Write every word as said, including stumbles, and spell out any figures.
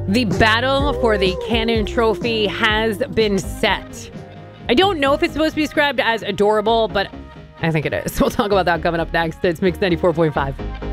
The battle for the Cannon Trophy has been set. I don't know if it's supposed to be described as adorable, but I think it is. We'll talk about that coming up next. It's Mix ninety-four point five.